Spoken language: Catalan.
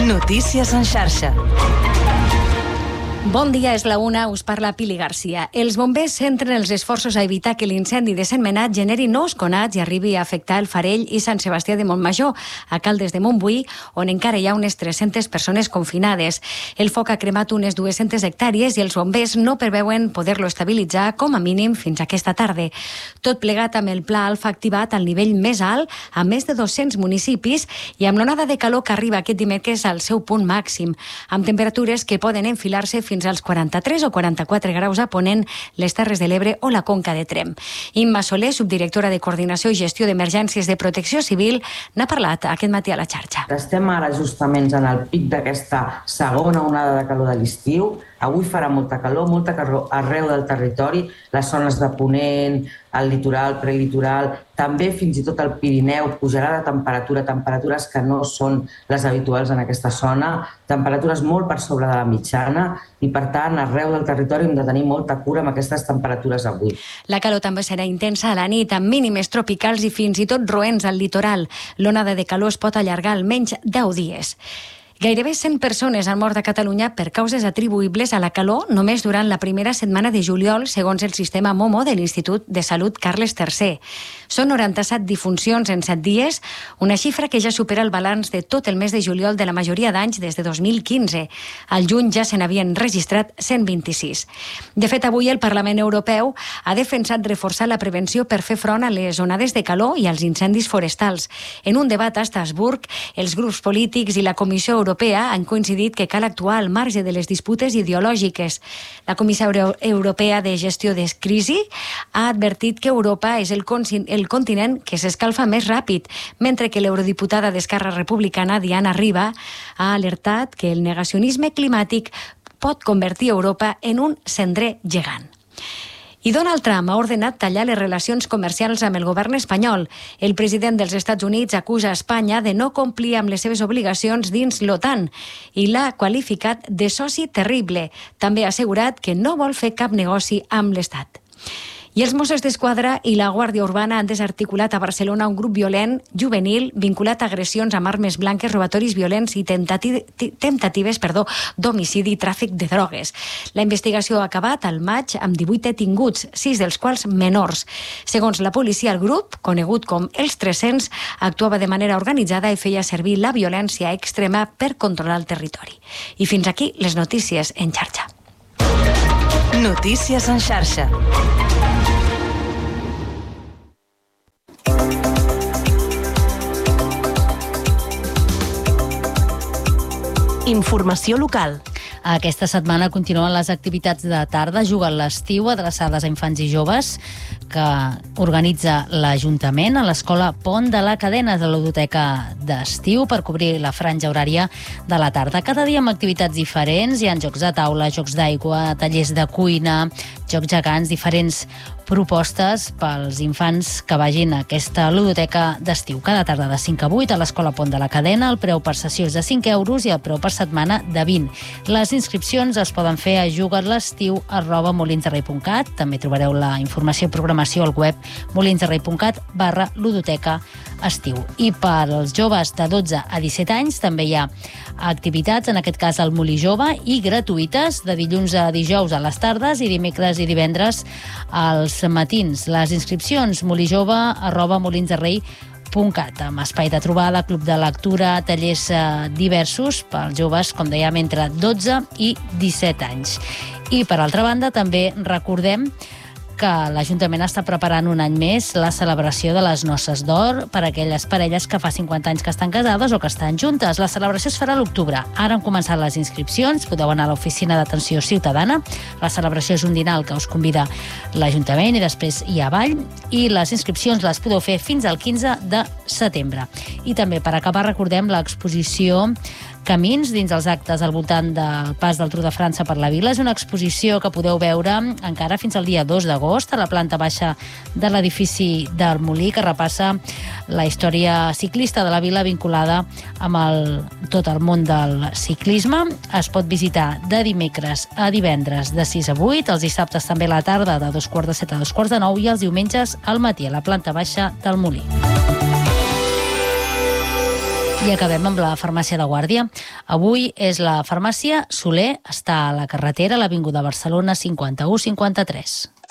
Notícies en xarxa. Bon dia, és la una, us parla Pili Garcia. Els bombers centren els esforços a evitar que l'incendi de Sentmenat generi nous conats i arribi a afectar el Farell i Sant Sebastià de Montmajor, a Caldes de Montbui, on encara hi ha unes 300 persones confinades. El foc ha cremat unes 200 hectàrees i els bombers no preveuen poder-lo estabilitzar com a mínim fins aquesta tarda. Tot plegat amb el pla Alfa activat al nivell més alt, a més de 200 municipis i amb l'onada de calor que arriba aquest dimecres al seu punt màxim, amb temperatures que poden enfilar-se fins als 43 o 44 graus a Ponent, les Terres de l'Ebre o la Conca de Tremp. Imma Soler, subdirectora de Coordinació i Gestió d'Emergències de Protecció Civil, n'ha parlat aquest matí a la xarxa. Estem ara justament en el pic d'aquesta segona onada de calor de l'estiu. Avui farà molta calor arreu del territori, les zones de Ponent, el litoral, prelitoral, també fins i tot el Pirineu pujarà de temperatura, temperatures que no són les habituals en aquesta zona, temperatures molt per sobre de la mitjana i, per tant, arreu del territori hem de tenir molta cura amb aquestes temperatures avui. La calor també serà intensa a la nit, amb mínimes tropicals i fins i tot roents al litoral. L'onada de calor es pot allargar almenys 10 dies. Gairebé 100 persones han mort a Catalunya per causes atribuïbles a la calor només durant la primera setmana de juliol, segons el sistema MOMO de l'Institut de Salut Carles III. Són 97 difuncions en 7 dies, una xifra que ja supera el balanç de tot el mes de juliol de la majoria d'anys des de 2015. Al juny ja se n'havien registrat 126. De fet, avui el Parlament Europeu ha defensat reforçar la prevenció per fer front a les onades de calor i als incendis forestals. En un debat a Estrasburg, els grups polítics i la Comissió Europea han coincidit que cal actuar al marge de les disputes ideològiques. La Comissió Europea de Gestió de Crisi ha advertit que Europa és el continent que s'escalfa més ràpid, mentre que l'eurodiputada d'Esquerra Republicana, Diana Riba, ha alertat que el negacionisme climàtic pot convertir Europa en un cendrer gegant. I Donald Trump ha ordenat tallar les relacions comercials amb el govern espanyol. El president dels Estats Units acusa a Espanya de no complir amb les seves obligacions dins l'OTAN i l'ha qualificat de soci terrible. També ha assegurat que no vol fer cap negoci amb l'Estat. I els Mossos d'Esquadra i la Guàrdia Urbana han desarticulat a Barcelona un grup violent juvenil vinculat a agressions amb armes blanques, robatoris violents i temptatives d'homicidi i tràfic de drogues. La investigació ha acabat al maig amb 18 detinguts, 6 dels quals menors. Segons la policia, el grup, conegut com els 300, actuava de manera organitzada i feia servir la violència extrema per controlar el territori. I fins aquí les notícies en xarxa. Notícies en xarxa. Informació local. Aquesta setmana continuen les activitats de tarda, juguen l'estiu, adreçades a infants i joves, que organitza l'Ajuntament a l'Escola Pont de la Cadena de la ludoteca d'estiu per cobrir la franja horària de la tarda. Cada dia amb activitats diferents, hi ha jocs de taula, jocs d'aigua, tallers de cuina, jocs gegants, diferents propostes pels infants que vagin a aquesta ludoteca d'estiu. Cada tarda de 5 a 8 a l'Escola Pont de la Cadena, el preu per sessió és de 5 euros i el preu per setmana de 20. Les inscripcions es poden fer a jugatlestiu@molinsderrei.cat. També trobareu la informació i programació al web molinsderrei.cat/ludoteca estiu. I per als joves de 12 a 17 anys també hi ha activitats, en aquest cas al Molí Jove, i gratuïtes de dilluns a dijous a les tardes i dimecres i divendres als matins. Les inscripcions molijove@molinsderrei.cat, amb espai de trobada, club de lectura, tallers diversos pels joves, com dèiem, entre 12 i 17 anys. I, per altra banda, també recordem que l'Ajuntament està preparant un any més la celebració de les Noces d'Or per a aquelles parelles que fa 50 anys que estan casades o que estan juntes. La celebració es farà a l'octubre. Ara han començat les inscripcions, podeu anar a l'Oficina d'Atenció Ciutadana. La celebració és un dinar al que us convida l'Ajuntament i després hi ha ball, i les inscripcions les podeu fer fins al 15 de setembre. I també, per acabar, recordem l'exposició Camins dins els actes al voltant del pas del Tour de França per la vila. És una exposició que podeu veure encara fins al dia 2 d'agost a la planta baixa de l'edifici del Molí, que repassa la història ciclista de la vila vinculada amb tot el món del ciclisme. Es pot visitar de dimecres a divendres de 6 a 8, els dissabtes també a la tarda de 2:15 a 2:45 i els diumenges al matí a la planta baixa del Molí. I acabem amb la farmàcia de Guàrdia. Avui és la farmàcia Soler, està a la carretera, a l'Avinguda Barcelona 51-53.